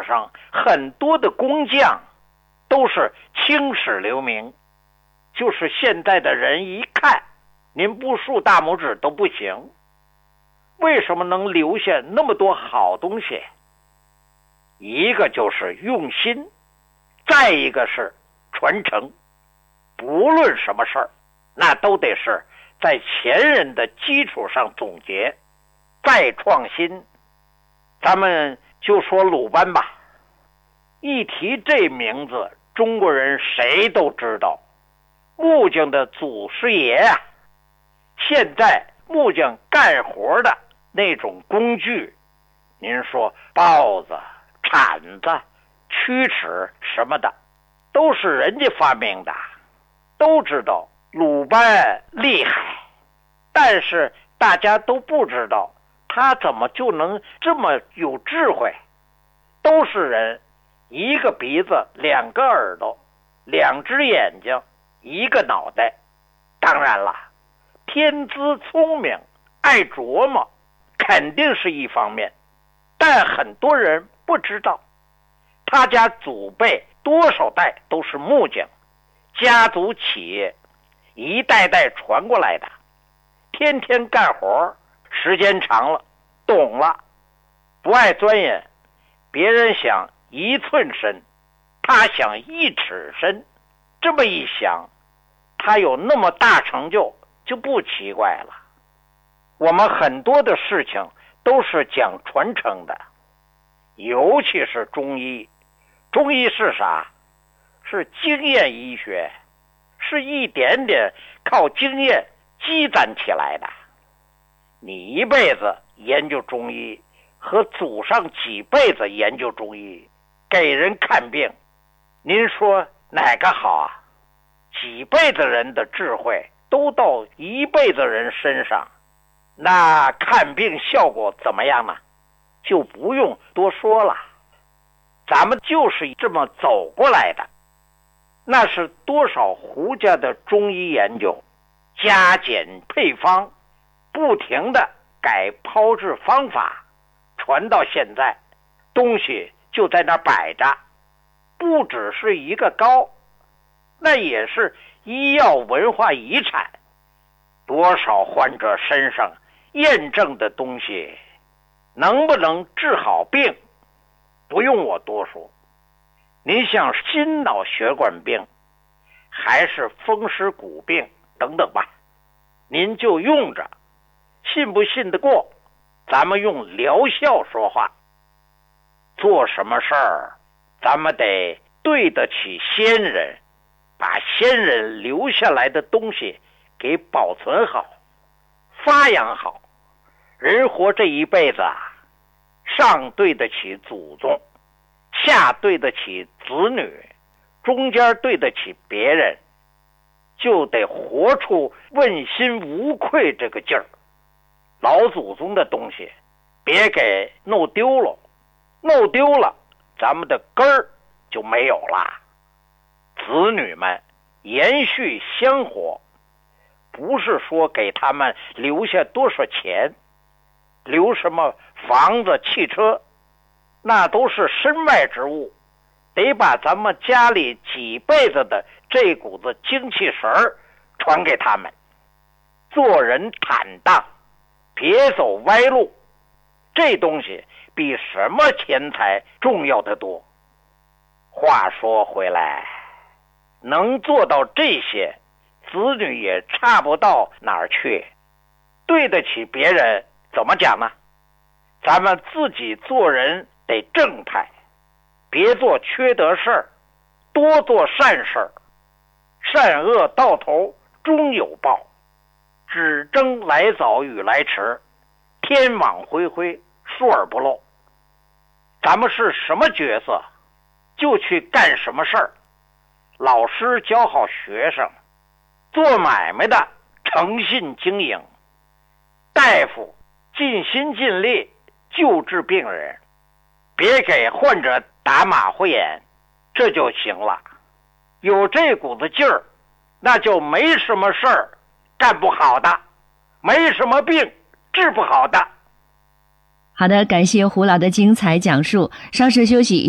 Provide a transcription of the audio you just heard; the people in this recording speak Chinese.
上很多的工匠都是青史留名，就是现在的人一看，您不竖大拇指都不行。为什么能留下那么多好东西？一个就是用心，再一个是传承。不论什么事儿，那都得是在前人的基础上总结，再创新。咱们就说鲁班吧，一提这名字，中国人谁都知道，木匠的祖师爷啊。现在木匠干活的那种工具，您说刨子、铲子、曲尺什么的，都是人家发明的。都知道鲁班厉害，但是大家都不知道他怎么就能这么有智慧。都是人，一个鼻子，两个耳朵，两只眼睛，一个脑袋。当然了，天资聪明，爱琢磨，肯定是一方面，但很多人不知道，他家祖辈多少代都是木匠，家族企业一代代传过来的，天天干活，时间长了，懂了，不爱钻研。别人想1寸深，他想1尺深，这么一想，他有那么大成就就不奇怪了。我们很多的事情都是讲传承的，尤其是中医。中医是啥？是经验医学，是一点点靠经验积攒起来的。你一辈子研究中医，和祖上几辈子研究中医，给人看病，您说哪个好啊？几辈子人的智慧都到一辈子人身上，那看病效果怎么样呢？就不用多说了。咱们就是这么走过来的，那是多少胡家的中医研究，加减配方，不停的改炮制方法，传到现在，东西就在那摆着，不只是一个膏，那也是医药文化遗产。多少患者身上验证的东西，能不能治好病，不用我多说。您像心脑血管病，还是风湿骨病等等吧，您就用着，信不信得过？咱们用疗效说话。做什么事儿，咱们得对得起先人，把先人留下来的东西给保存好，发扬好。人活这一辈子啊，上对得起祖宗，下对得起子女，中间对得起别人，就得活出问心无愧这个劲儿。老祖宗的东西别给弄丢了，弄丢了咱们的根儿就没有了。子女们延续香火，不是说给他们留下多少钱，留什么房子汽车，那都是身外之物，得把咱们家里几辈子的这股子精气神儿传给他们。做人坦荡，别走歪路，这东西比什么钱财重要得多。话说回来，能做到这些，子女也差不到哪儿去。对得起别人，怎么讲呢？咱们自己做人得正派，别做缺德事儿，多做善事儿。善恶到头终有报，只争来早与来迟，天网恢恢，疏而不漏。咱们是什么角色，就去干什么事儿。老师教好学生，做买卖的诚信经营，大夫尽心尽力救治病人，别给患者打马虎眼，这就行了。有这股子劲儿，那就没什么事儿干不好的，没什么病治不好的。 好的，感谢胡老的精彩讲述，稍事休息。